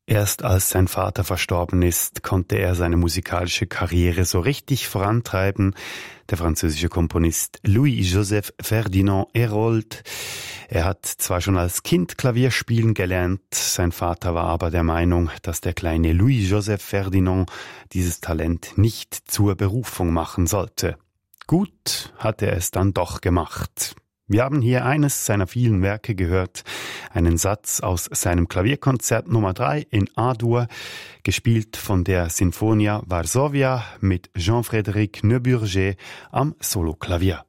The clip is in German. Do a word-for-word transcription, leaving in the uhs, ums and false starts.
Erst als sein Vater verstorben ist, konnte er seine musikalische Karriere so richtig vorantreiben. Der französische Komponist Louis-Joseph Ferdinand Hérold. Er hat zwar schon als Kind Klavier spielen gelernt, sein Vater war aber der Meinung, dass der kleine Louis-Joseph Ferdinand dieses Talent nicht zur Berufung machen sollte. Gut hat er es dann doch gemacht. Wir haben hier eines seiner vielen Werke gehört, einen Satz aus seinem Klavierkonzert Nummer drei in A-Dur, gespielt von der Sinfonia Varsovia mit Jean-Frédéric Neuburger am Soloklavier.